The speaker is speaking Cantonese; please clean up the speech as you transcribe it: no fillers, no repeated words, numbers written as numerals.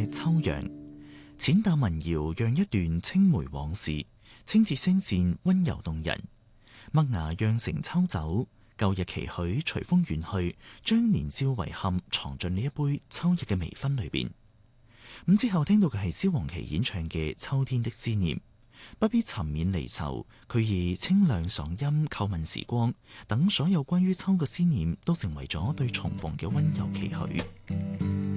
秋陽，淺淡民謠讓一段青梅往事，清澈聲線溫柔動人。麥芽釀成秋酒，舊日期許隨風遠去，將年少遺憾藏進呢一杯秋日嘅微醺裏邊。咁之後聽到嘅係蕭煌奇演唱嘅《秋天的思念》，不必沉湎離愁，佢以清亮爽音叩問時光，等所有關於秋嘅思念都成為咗對重逢嘅溫柔期許。